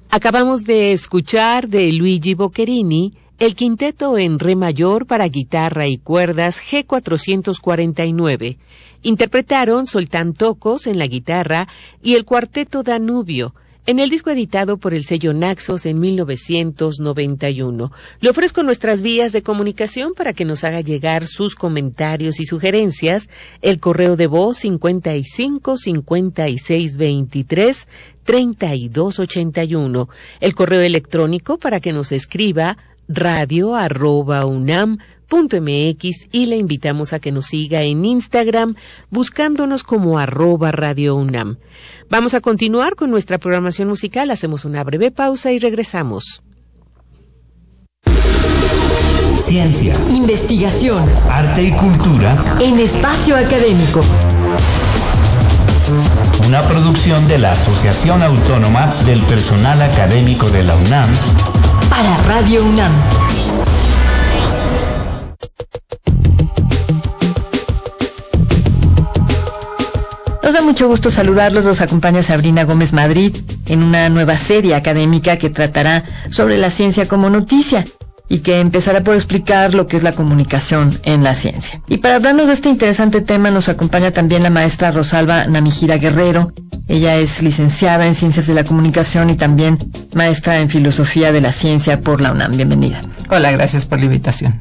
Acabamos de escuchar de Luigi Boccherini el quinteto en re mayor para guitarra y cuerdas G449. Interpretaron Soltán Tocos en la guitarra y el cuarteto Danubio en el disco editado por el sello Naxos en 1991. Le ofrezco nuestras vías de comunicación para que nos haga llegar sus comentarios y sugerencias. El correo de voz 55 56 23 32 81. El correo electrónico para que nos escriba radio@unam.mx y le invitamos a que nos siga en Instagram buscándonos como @radiounam. Vamos a continuar con nuestra programación musical, hacemos una breve pausa y regresamos. Ciencia, investigación, arte y cultura en espacio académico. Una producción de la Asociación Autónoma del Personal Académico de la UNAM para Radio UNAM. Nos da mucho gusto saludarlos, los acompaña Sabrina Gómez Madrid en una nueva serie académica que tratará sobre la ciencia como noticia y que empezará por explicar lo que es la comunicación en la ciencia. Y para hablarnos de este interesante tema nos acompaña también la maestra Rosalba Namijira Guerrero. Ella es licenciada en Ciencias de la Comunicación y también maestra en Filosofía de la Ciencia por la UNAM. Bienvenida. Hola, gracias por la invitación.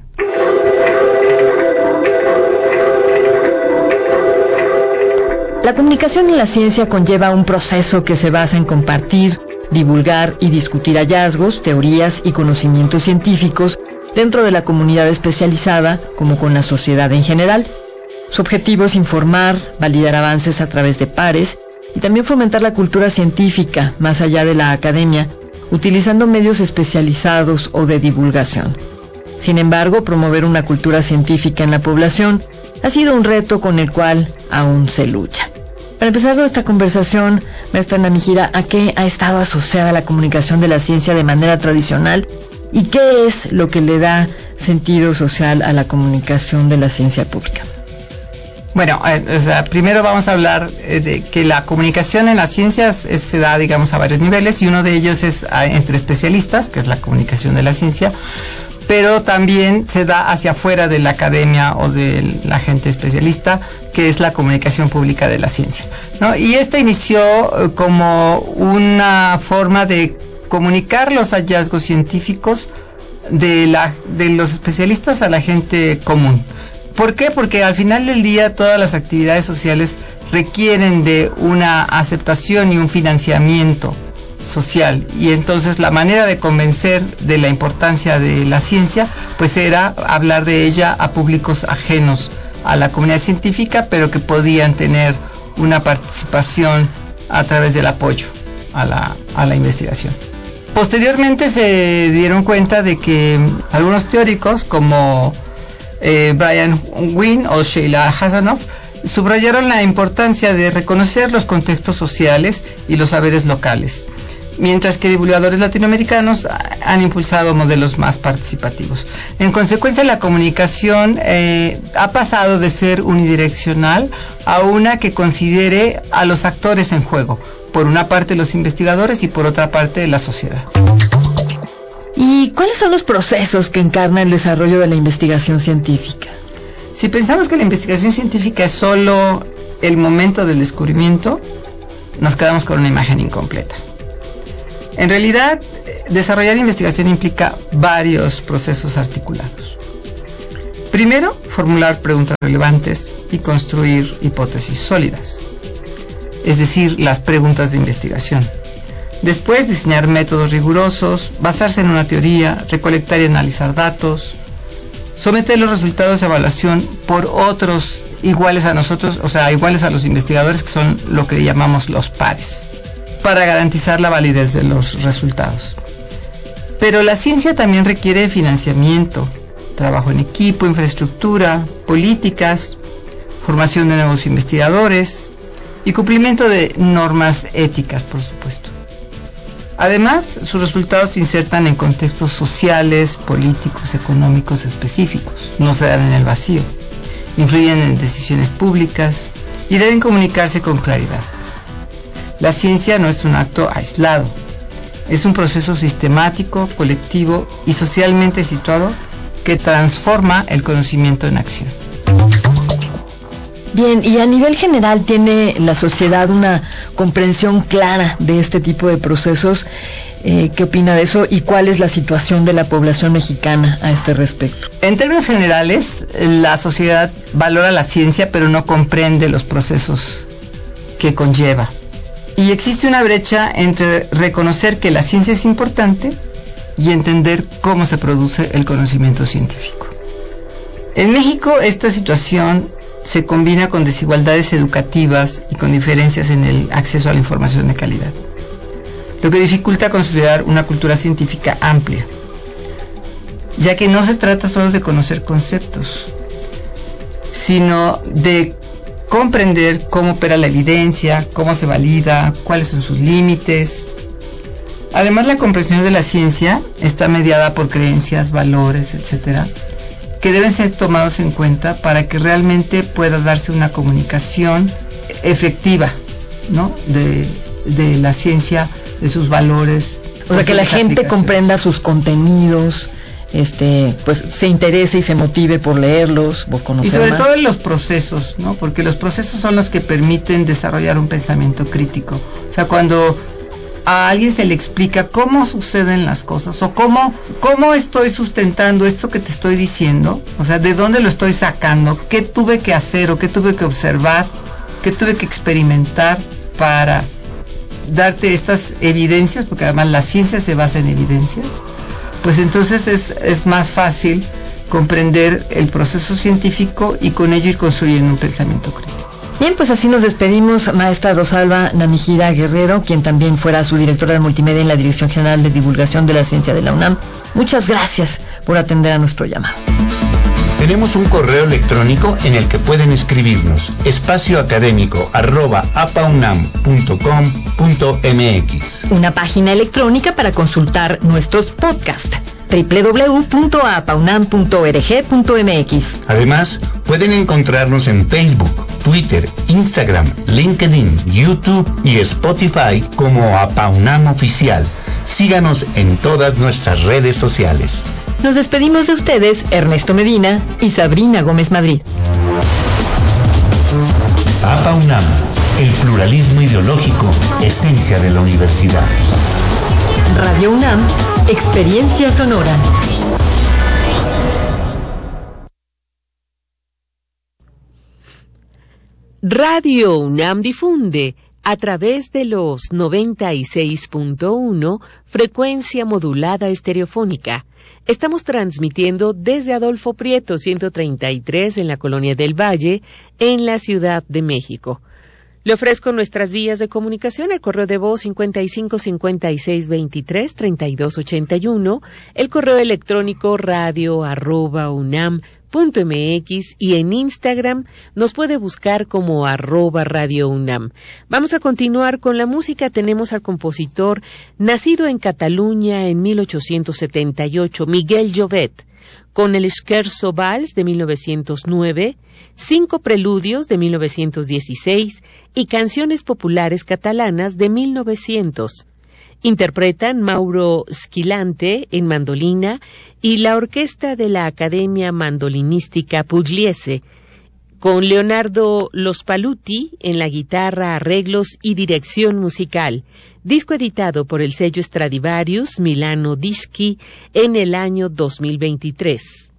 La comunicación en la ciencia conlleva un proceso que se basa en compartir, divulgar y discutir hallazgos, teorías y conocimientos científicos dentro de la comunidad especializada como con la sociedad en general. Su objetivo es informar, validar avances a través de pares y también fomentar la cultura científica más allá de la academia, utilizando medios especializados o de divulgación. Sin embargo, promover una cultura científica en la población ha sido un reto con el cual aún se lucha. Para empezar nuestra conversación, maestra Namijira, ¿a qué ha estado asociada la comunicación de la ciencia de manera tradicional y qué es lo que le da sentido social a la comunicación de la ciencia pública? Bueno, primero vamos a hablar de que la comunicación en las ciencias se da, digamos, a varios niveles y uno de ellos es entre especialistas, que es la comunicación de la ciencia, pero también se da hacia afuera de la academia o de la gente especialista, que es la comunicación pública de la ciencia, ¿no? Y esta inició como una forma de comunicar los hallazgos científicos de los especialistas a la gente común. ¿Por qué? Porque al final del día todas las actividades sociales requieren de una aceptación y un financiamiento social, y entonces la manera de convencer de la importancia de la ciencia pues era hablar de ella a públicos ajenos a la comunidad científica, pero que podían tener una participación a través del apoyo a la investigación. Posteriormente se dieron cuenta de que algunos teóricos como Brian Wynne o Sheila Hasanoff subrayaron la importancia de reconocer los contextos sociales y los saberes locales, mientras que divulgadores latinoamericanos han impulsado modelos más participativos. En consecuencia, la comunicación ha pasado de ser unidireccional a una que considere a los actores en juego, por una parte los investigadores y por otra parte la sociedad. ¿Y cuáles son los procesos que encarna el desarrollo de la investigación científica? Si pensamos que la investigación científica es solo el momento del descubrimiento, nos quedamos con una imagen incompleta. En realidad, desarrollar investigación implica varios procesos articulados. Primero, formular preguntas relevantes y construir hipótesis sólidas, es decir, las preguntas de investigación. Después, diseñar métodos rigurosos, basarse en una teoría, recolectar y analizar datos, someter los resultados de evaluación por otros iguales a nosotros, o sea, iguales a los investigadores, que son lo que llamamos los pares, para garantizar la validez de los resultados. Pero la ciencia también requiere financiamiento, trabajo en equipo, infraestructura, políticas, formación de nuevos investigadores y cumplimiento de normas éticas, por supuesto. Además, sus resultados se insertan en contextos sociales, políticos, económicos específicos, no se dan en el vacío, influyen en decisiones públicas y deben comunicarse con claridad. La ciencia no es un acto aislado, Es un proceso sistemático, colectivo y socialmente situado que transforma el conocimiento en acción. Bien, y a nivel general, ¿tiene la sociedad una comprensión clara de este tipo de procesos? ¿Qué opina de eso? ¿Y cuál es la situación de la población mexicana a este respecto? En términos generales, la sociedad valora la ciencia, pero no comprende los procesos que conlleva. Y existe una brecha entre reconocer que la ciencia es importante y entender cómo se produce el conocimiento científico. En México, esta situación se combina con desigualdades educativas y con diferencias en el acceso a la información de calidad, lo que dificulta consolidar una cultura científica amplia, ya que no se trata solo de conocer conceptos, sino de comprender cómo opera la evidencia, cómo se valida, cuáles son sus límites. Además, la comprensión de la ciencia está mediada por creencias, valores, etcétera, que deben ser tomados en cuenta para que realmente pueda darse una comunicación efectiva, ¿no?, de la ciencia, de sus valores. O sea, que la gente comprenda sus contenidos, pues se interese y se motive por leerlos, por conocer más. Y sobre más. todo en los procesos, ¿no? Porque los procesos son los que permiten desarrollar un pensamiento crítico. O sea, cuando a alguien se le explica cómo suceden las cosas o cómo estoy sustentando esto que te estoy diciendo, o sea, de dónde lo estoy sacando, qué tuve que hacer o qué tuve que observar, qué tuve que experimentar para darte estas evidencias, porque además la ciencia se basa en evidencias, pues entonces es más fácil comprender el proceso científico y con ello ir construyendo un pensamiento crítico. Bien, pues así nos despedimos, maestra Rosalba Námijira Guerrero, quien también fuera su directora de multimedia en la Dirección General de Divulgación de la Ciencia de la UNAM. Muchas gracias por atender a nuestro llamado. Tenemos un correo electrónico en el que pueden escribirnos: espacioacadémico@apaunam.com.mx. Una página electrónica para consultar nuestros podcasts: www.apaunam.org.mx. Además, pueden encontrarnos en Facebook, Twitter, Instagram, LinkedIn, YouTube y Spotify como APAUNAM Oficial. Síganos en todas nuestras redes sociales. Nos despedimos de ustedes, Ernesto Medina y Sabrina Gómez Madrid. APAUNAM, el pluralismo ideológico, esencia de la universidad. Radio UNAM, experiencia sonora. Radio UNAM difunde a través de los 96.1 frecuencia modulada estereofónica. Estamos transmitiendo desde Adolfo Prieto 133 en la Colonia del Valle, en la Ciudad de México. Le ofrezco nuestras vías de comunicación: el correo de voz 5556233281, el correo electrónico radio@unam.mx y en Instagram nos puede buscar como @radiounam. Vamos a continuar con la música. Tenemos al compositor nacido en Cataluña en 1878, Miguel Llobet, con el Scherzo Vals de 1909, 5 preludios de 1916 y canciones populares catalanas de 1900. Interpretan Mauro Squilante en mandolina y la orquesta de la Academia Mandolinística Pugliese, con Leonardo Los Paluti en la guitarra, arreglos y dirección musical. Disco editado por el sello Stradivarius Milano Dischi en el año 2023.